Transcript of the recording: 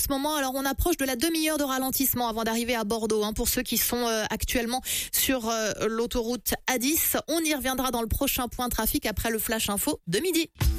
ce moment. Alors, on approche de la demi-heure de ralentissement avant d'arriver à Bordeaux, pour ceux qui sont actuellement sur l'autoroute A10. On y reviendra dans le prochain point trafic après le Flash Info de midi.